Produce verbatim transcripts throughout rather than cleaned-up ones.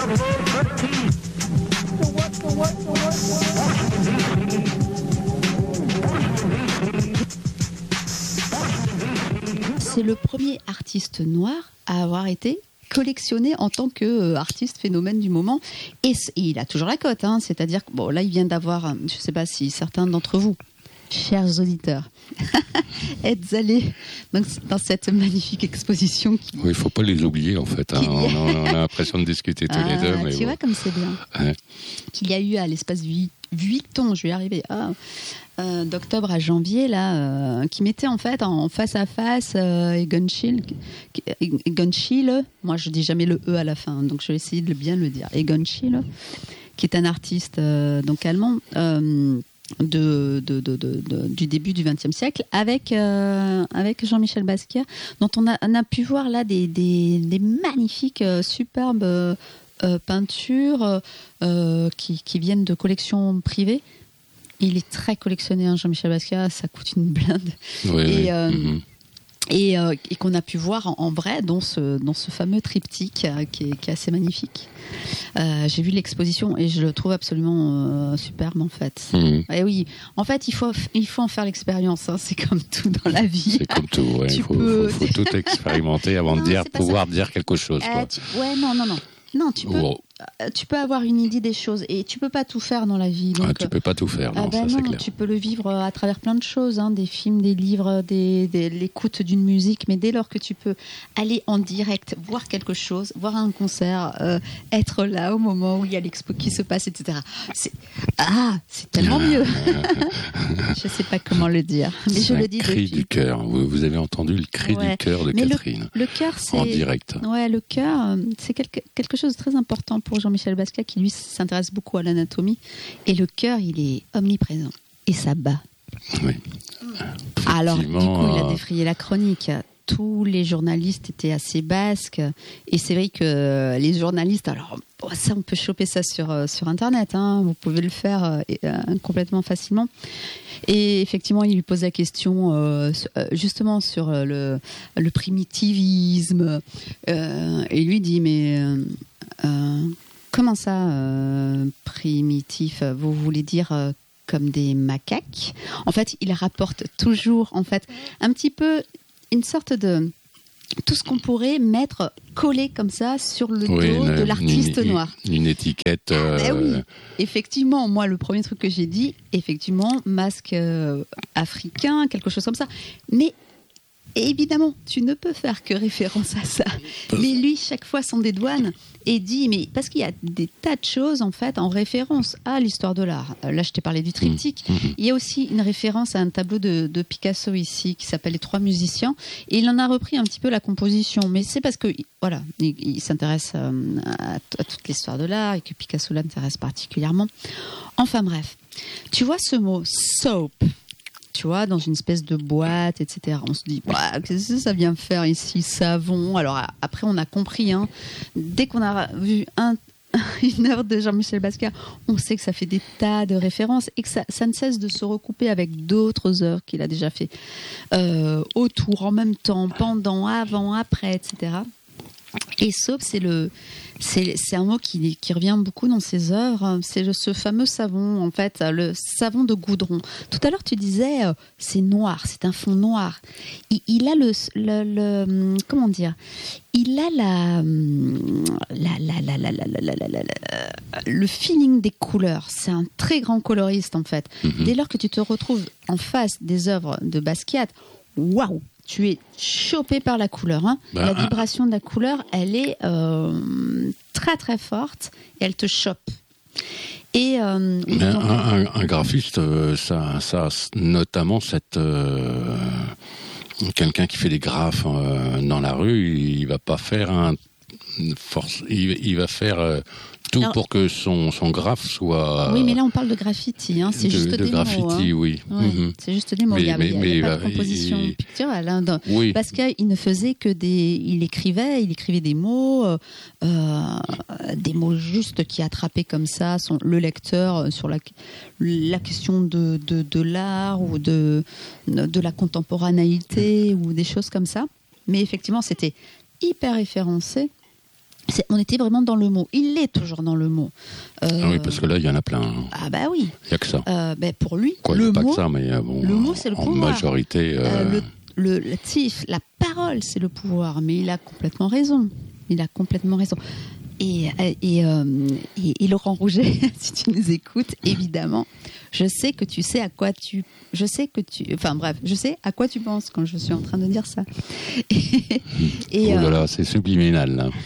C'est le premier artiste noir à avoir été collectionné en tant qu'artiste phénomène du moment. Et, et il a toujours la cote, hein, c'est-à-dire que bon, là, il vient d'avoir, je ne sais pas si certains d'entre vous, chers auditeurs, êtes allés donc, dans cette magnifique exposition. Qui... Oui, il ne faut pas les oublier, en fait. Hein. Qui... on, a, on a l'impression de discuter tous ah, les deux. Mais tu bon. vois comme c'est bien. Ouais. Qu'il y a eu à l'espace de huit ans, je vais y arriver, ah, euh, d'octobre à janvier, là, euh, qui mettait en fait en face à face euh, Egon Schiele, Egon Schiele, moi je dis jamais le E à la fin, donc je vais essayer de bien le dire, Egon Schiele, qui est un artiste euh, donc allemand, euh, De, de, de, de, de, du début du vingtième siècle avec, euh, avec Jean-Michel Basquiat, dont on a, on a pu voir là des, des, des magnifiques, euh, superbes euh, peintures euh, qui, qui viennent de collections privées. Il est très collectionné, hein, Jean-Michel Basquiat, ça coûte une blinde. Oui, et, oui. Euh, mm-hmm. et, euh, et qu'on a pu voir en, en vrai dans ce, dans ce fameux triptyque euh, qui, est, qui est assez magnifique. Euh, j'ai vu l'exposition et je le trouve absolument euh, superbe en fait. Mmh. Et oui, en fait il faut, il faut en faire l'expérience, hein. C'est comme tout dans la vie. C'est comme tout, il faut, peux... faut, faut tout expérimenter avant non, de dire, pouvoir ça. dire quelque chose. Euh, quoi. Tu... Ouais, non, non, non. Non, tu peux, wow. tu peux avoir une idée des choses et tu peux pas tout faire dans la vie. Donc, ah, tu peux pas tout faire, non, ah ben ça non, c'est clair. Tu peux le vivre à travers plein de choses, hein, des films, des livres, des, des, l'écoute d'une musique, mais dès lors que tu peux aller en direct, voir quelque chose, voir un concert, euh, être là au moment où il y a l'expo qui se passe, et cetera. C'est, ah, c'est tellement mieux. Je sais pas comment le dire, mais c'est je un le dis cri depuis. du cœur. Vous, vous avez entendu le cri ouais. du cœur de mais Catherine. Le, le cœur, c'est en direct. Ouais, le cœur, c'est quelque, quelque chose de très important pour Jean-Michel Basquiat, qui lui s'intéresse beaucoup à l'anatomie. Et le cœur, il est omniprésent. Et ça bat. Oui. Alors, du coup, il a défrayé la chronique. Tous les journalistes étaient assez basques. Et c'est vrai que les journalistes, alors, ça, on peut choper ça sur, sur Internet. Hein, vous pouvez le faire euh, complètement facilement. Et effectivement, il lui pose la question euh, justement sur le, le primitivisme. Euh, et lui dit, mais... Euh, Comment ça, euh, primitif? Vous voulez dire euh, comme des macaques? En fait, il rapporte toujours, en fait, un petit peu une sorte de tout ce qu'on pourrait mettre collé comme ça sur le oui, dos une, de l'artiste une, noir. Une, une étiquette. Euh... Ah, ben oui, effectivement. Moi, le premier truc que j'ai dit, effectivement, masque euh, africain, quelque chose comme ça. Mais et évidemment, tu ne peux faire que référence à ça. Mais lui, chaque fois, s'en dédouane et dit, mais parce qu'il y a des tas de choses, en fait, en référence à l'histoire de l'art. Là, je t'ai parlé du triptyque. Mmh. Il y a aussi une référence à un tableau de, de Picasso ici, qui s'appelle Les Trois Musiciens. Et il en a repris un petit peu la composition. Mais c'est parce que, voilà, il, il s'intéresse à, à, à toute l'histoire de l'art et que Picasso l'intéresse particulièrement. Enfin bref, tu vois ce mot « soap », tu vois, dans une espèce de boîte, et cetera. On se dit, bah, qu'est-ce que ça vient faire ici, savon? Alors après, on a compris, hein, dès qu'on a vu un, une œuvre de Jean-Michel Basquiat, on sait que ça fait des tas de références et que ça, ça ne cesse de se recouper avec d'autres œuvres qu'il a déjà fait euh, autour, en même temps, pendant, avant, après, et cetera. Et soap, c'est le, c'est, c'est un mot qui, qui revient beaucoup dans ses œuvres. C'est le, ce fameux savon, en fait, le savon de goudron. Tout à l'heure, tu disais, euh, c'est noir, c'est un fond noir. Il, il a le, le, le, comment dire, il a la, la, la, la, la, la, la, la, la, la le feeling des couleurs. C'est un très grand coloriste, en fait. Mm-hmm. Dès lors que tu te retrouves en face des œuvres de Basquiat, waouh! Tu es chopé par la couleur. Hein. Bah, la vibration de la couleur, elle est euh, très très forte et elle te chope. Et euh, donc, un, un, un graphiste, ça, ça notamment cette euh, quelqu'un qui fait des graphes euh, dans la rue, il va pas faire un force, il, il va faire euh, tout Alors, pour que son, son graphe soit... Oui, mais là, on parle de graffiti. Hein. C'est de, juste de des graffiti, mots. Hein. oui. Ouais, mm-hmm. C'est juste des mots. Mais, il n'y a, mais, il y a, mais, il y a pas bah, de composition il... picturale. Hein, dans... oui. Parce qu'il ne faisait que des... Il écrivait, il écrivait des mots, euh, des mots justes qui attrapaient comme ça son... le lecteur sur la, la question de, de, de l'art ou de, de la contemporanéité ou des choses comme ça. Mais effectivement, c'était hyper référencé. C'est, on était vraiment dans le mot. Il est toujours dans le mot. Euh, ah oui, parce que là, il y en a plein. Ah bah oui. Il n'y a que ça. Euh, ben pour lui, Quoi, le pas mot, que ça, mais bon, le mot, c'est le en pouvoir. majorité... Euh... Euh, le, le, le tif, la parole, c'est le pouvoir. Mais il a complètement raison. Il a complètement raison. Et, et, euh, et, et Laurent Rouget, si tu nous écoutes, évidemment, je sais que tu sais à quoi tu... Je sais que tu... Enfin bref, je sais à quoi tu penses quand je suis en train de dire ça. Et, et, oh là là, euh... c'est subliminal, là.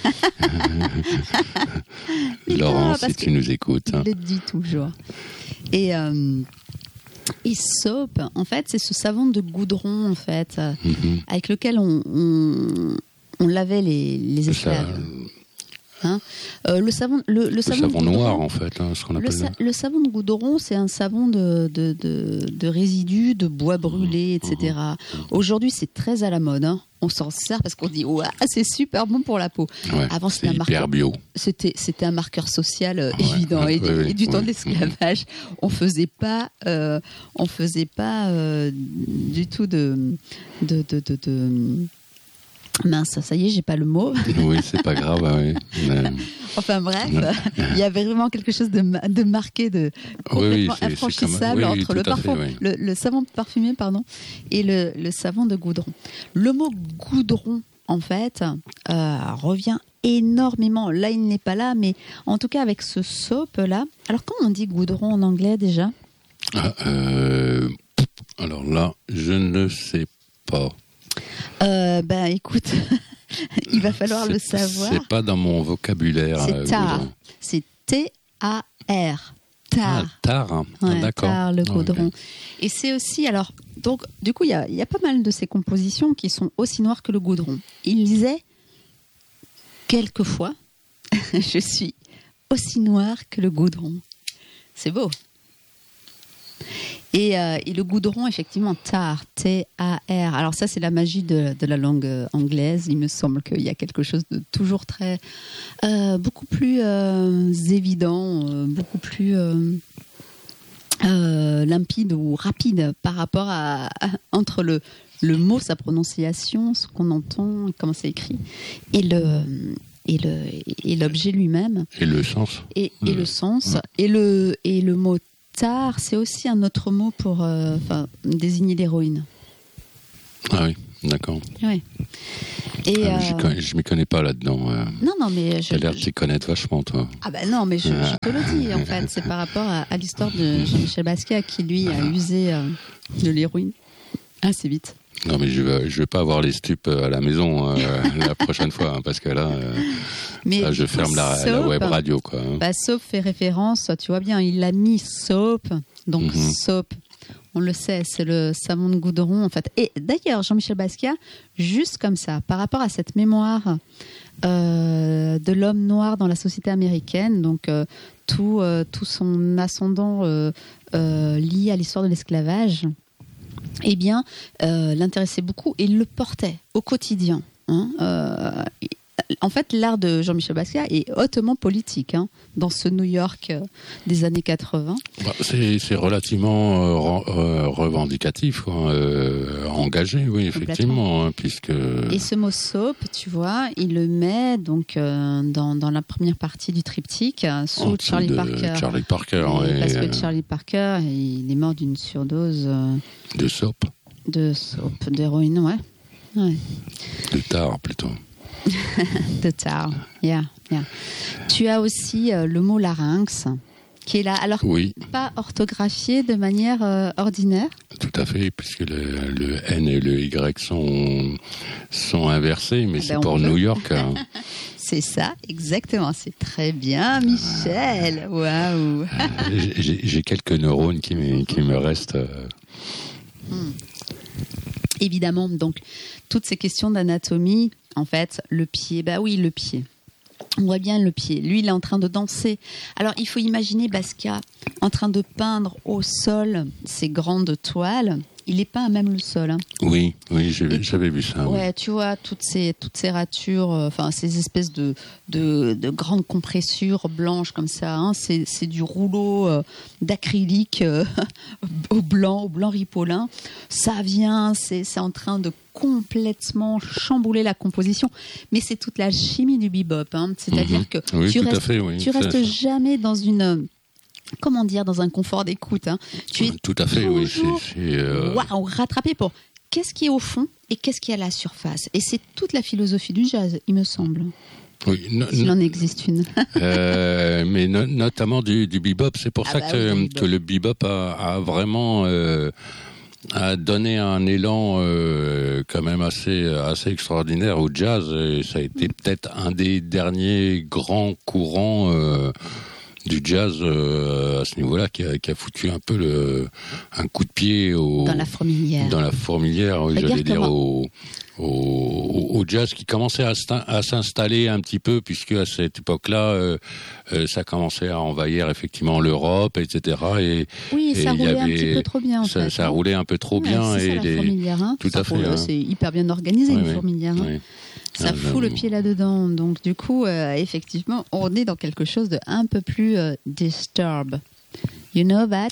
Laurent, si tu nous écoutes. Je le dis toujours. Et... Euh, Et soap, en fait, c'est ce savon de goudron, en fait, mm-hmm. avec lequel on, on, on lavait les, les esclaves. Hein euh, le savon, le, le le savon, savon goudron, noir, en fait, hein, ce qu'on appelle. Le, sa, le savon de goudron, c'est un savon de, de, de, de résidus, de bois brûlé, et cetera. Mmh. Aujourd'hui, c'est très à la mode. Hein. On s'en sert parce qu'on dit ouais, c'est super bon pour la peau. Ouais, Avant, c'était c'est un hyper marqueur, bio. C'était, c'était un marqueur social euh, ouais, évident. ouais, et, ouais, et, et du ouais, temps ouais. de l'esclavage, on faisait pas, euh, on faisait pas euh, du tout de, de, de, de, de mince, ça y est, j'ai pas le mot. Oui, c'est pas grave. Ouais. Mais... Enfin bref, il y avait vraiment quelque chose de, de marqué, de complètement oui, oui, infranchissable comme... oui, entre le, parfum, fait, oui. le, le savon parfumé pardon, et le, le savon de goudron. Le mot goudron, en fait, euh, revient énormément. Là, il n'est pas là, mais en tout cas avec ce soap-là. Alors, comment on dit goudron en anglais déjà ? ah, euh... Alors là, je ne sais pas. Euh, ben écoute, il va falloir c'est, le savoir. C'est pas dans mon vocabulaire. C'est euh, tar. goudron. C'est T A R. Tar. Ah, tar. Hein. Ouais, ah, d'accord. Tar, le goudron. Okay. Et c'est aussi, alors, donc, du coup, il y a, y a pas mal de ces compositions qui sont aussi noires que le goudron. Il disait, quelquefois, je suis aussi noire que le goudron. C'est beau. Et, euh, et le goudron, effectivement, tar, T A R. Alors ça, c'est la magie de, de la langue anglaise. Il me semble qu'il y a quelque chose de toujours très... Euh, beaucoup plus euh, évident, euh, beaucoup plus euh, euh, limpide ou rapide par rapport à, à entre le, le mot, sa prononciation, ce qu'on entend, comment c'est écrit, et le... Et, le, et l'objet lui-même. Et le sens. Et, et le sens. Ouais. Et, le, et le mot tar, c'est aussi un autre mot pour euh, désigner l'héroïne. Ah oui, d'accord. Oui. Et ah, euh... je ne m'y connais pas là-dedans. Euh. Non, non, mais... Je, tu as l'air de t'y connaître vachement, toi. Ah ben non, mais je, je te le dis, en fait. C'est par rapport à, à l'histoire de Jean-Michel Basquiat qui, lui, a usé euh, de l'héroïne assez vite. Non, mais je ne vais pas avoir les stupes à la maison euh, la prochaine fois, hein, parce que là, euh, mais là je ferme la, soap, la web radio. Quoi, hein. Bah, soap fait référence, tu vois bien, il a mis soap, donc mm-hmm. soap, on le sait, c'est le savon de goudron, en fait. Et d'ailleurs, Jean-Michel Basquiat, juste comme ça, par rapport à cette mémoire euh, de l'homme noir dans la société américaine, donc euh, tout, euh, tout son ascendant euh, euh, lié à l'histoire de l'esclavage, eh bien, euh, l'intéressait beaucoup et le portait au quotidien. Hein. Euh, en fait, l'art de Jean-Michel Basquiat est hautement politique hein, dans ce New York euh, des années quatre-vingts. Bah, c'est, c'est relativement euh, re, euh, revendicatif, quoi, euh, engagé, oui, effectivement. Hein, puisque... Et ce mot soap, tu vois, il le met donc, euh, dans, dans la première partie du triptyque sous oh, Charlie Parker. Charlie Parker, oui. Parce que Charlie Parker, il est mort d'une surdose. Euh, de soap. De soap, d'héroïne, ouais. ouais. De tar, plutôt. De tar, yeah, yeah. Tu as aussi euh, le mot larynx, qui est là, alors oui. pas orthographié de manière euh, ordinaire. Tout à fait, puisque le, le N et le Y sont, sont inversés, mais ah c'est ben pour peut. New York. Hein. C'est ça, exactement. C'est très bien, Michel. Waouh. j'ai, j'ai quelques neurones qui me, qui me restent. Euh... Hmm. Évidemment, donc, toutes ces questions d'anatomie, en fait, le pied, bah oui, le pied. On voit bien le pied. Lui, il est en train de danser. Alors, il faut imaginer Basquiat en train de peindre au sol ces grandes toiles. il est peint à même le sol. Hein. Oui, oui, j'ai, j'avais vu ça. Ouais, oui. tu vois, toutes ces, toutes ces ratures, euh, enfin, ces espèces de, de, de grandes compressures blanches comme ça, hein, c'est, c'est du rouleau euh, d'acrylique euh, au blanc, au blanc ripolin. Ça vient, c'est, c'est en train de complètement chambouler la composition, mais c'est toute la chimie du bebop, hein. C'est-à-dire Mm-hmm. que oui, tu tout restes, à fait, oui. tu restes jamais dans une, comment dire, dans un confort d'écoute, hein. Tu es tout à fait, oui. toujours, C'est, c'est, euh... waouh, rattrapé pour qu'est-ce qui est au fond et qu'est-ce qui est à la surface. Et c'est toute la philosophie du jazz, il me semble. Oui, no, S'il no, en existe une. euh, mais no, notamment du, du bebop. C'est pour Ah ça bah que, oui, que le bebop a, a vraiment euh, a donné un élan euh, quand même assez assez extraordinaire au jazz. Et ça a été peut-être un des derniers grands courants euh, du jazz euh, à ce niveau-là qui a, qui a foutu un peu le, un coup de pied au, dans la fourmilière. Dans la fourmilière, oui, j'allais dire au, au, au jazz qui commençait à, à s'installer un petit peu, puisque à cette époque-là, euh, euh, ça commençait à envahir effectivement l'Europe, et cetera. Et, oui, et ça roulait avait, un petit peu trop bien. En ça, fait, ça hein. roulait un peu trop ouais, bien. C'est et ça, la les... fourmilière. Hein. Tout ça à fait. roule, hein. C'est hyper bien organisé, oui, une oui, fourmilière. Hein. Oui. Ça ah, fout le pied là-dedans. Donc, du coup, euh, effectivement, on est dans quelque chose de un peu plus euh, disturb. You know that?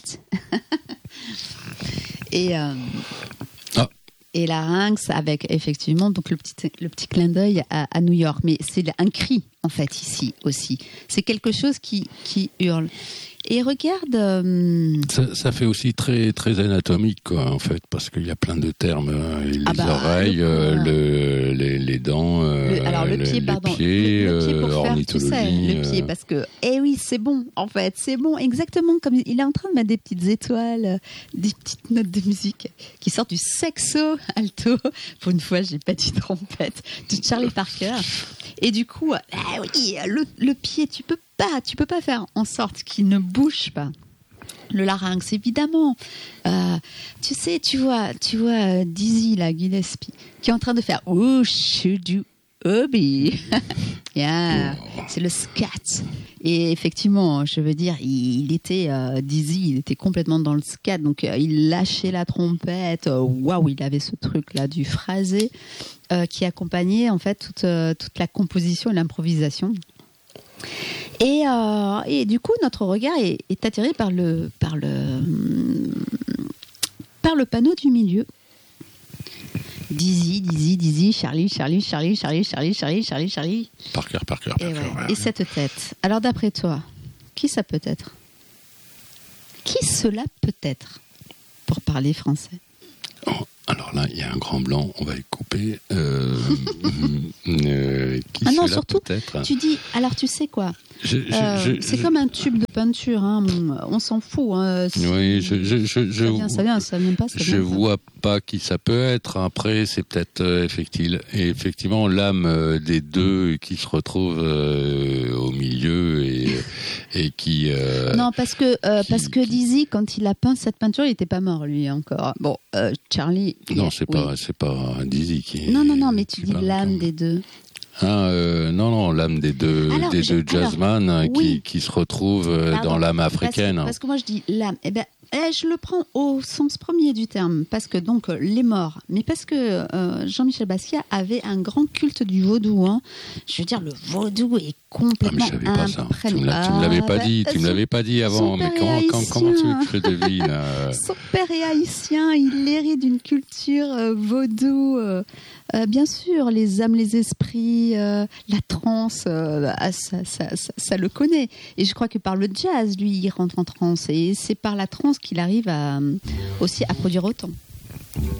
Et, euh, ah. et Larynx avec, effectivement, donc le petit, le petit clin d'œil à, à New York. Mais c'est un cri, en fait, ici aussi. C'est quelque chose qui, qui hurle. Et regarde... Euh... Ça, ça fait aussi très, très anatomique, quoi, en fait, parce qu'il y a plein de termes. Hein, les ah bah, oreilles, le, euh, le, les, les dents, le, alors le pied, les, pardon. les pieds, le, le pied pour euh, faire, tu sais, le pied, parce que, eh oui, c'est bon, en fait, c'est bon, exactement comme il est en train de mettre des petites étoiles, des petites notes de musique qui sortent du saxo alto. Pour une fois, j'ai pas dit trompette, de Charlie Parker. Et du coup, ah oui, le, le pied, tu peux pas, tu peux pas faire en sorte qu'il ne bouge pas. Le larynx, évidemment. Euh, tu sais, tu vois, tu vois Dizzy, la Gillespie, qui est en train de faire Oh, should you hobby. Yeah, c'est le scat. Et effectivement, je veux dire, il était euh, Dizzy, il était complètement dans le scat, donc euh, il lâchait la trompette. Waouh, il avait ce truc-là du phrasé euh, qui accompagnait en fait toute euh, toute la composition et l'improvisation. Et, euh, et du coup, notre regard est, est attiré par le, par, le, par le panneau du milieu. Dizzy, Dizzy, Dizzy, Charlie, Charlie, Charlie, Charlie, Charlie, Charlie, Charlie, Charlie. Parker, Parker, Et, Parker. ouais. Ouais. Et cette tête. Alors, d'après toi, qui ça peut être? Qui cela peut être, pour parler français? Oh, alors là, il y a un grand blanc, on va le couper. Euh, euh, qui ah non, cela surtout, peut être tu dis, alors tu sais quoi? Je, je, euh, je, c'est je... comme un tube de peinture, hein. on, on s'en fout. Hein. Si... Oui, je, je, je, ça vient, ça vient, ça vient pas. Ça je vient vois pas. pas qui ça peut être. Après, c'est peut-être euh, effectivement, effectivement l'âme euh, des deux qui se retrouve euh, au milieu et, et qui. Euh, non, parce que euh, qui, parce que qui... Dizzy, quand il a peint cette peinture, il était pas mort lui encore. Bon, euh, Charlie. Non, c'est oui. pas c'est pas Dizzy qui. Non, non, non, mais tu dis parle, l'âme quand... des deux. Ah, euh, non, non, l'âme des deux, alors, des je, deux jazzman alors, qui, oui. qui se retrouvent Pardon, dans l'âme africaine. Parce, parce que moi je dis l'âme, eh ben, eh, je le prends au sens premier du terme, parce que donc les morts, mais parce que euh, Jean-Michel Basquiat avait un grand culte du vaudou. Hein. Je veux dire, le vaudou est complètement ah, mais je savais pas ça. Tu me, ah, me l'avais pas bah, dit, tu me l'avais pas dit avant. Mais comment, comment, comment tu veux que je devine euh... Son père est haïtien, il hérite d'une culture euh, vaudou. Euh, Euh, bien sûr, les âmes, les esprits, euh, la transe, euh, ça, ça, ça, ça le connaît. Et je crois que par le jazz, lui, il rentre en transe. Et c'est par la transe qu'il arrive à, aussi à produire autant.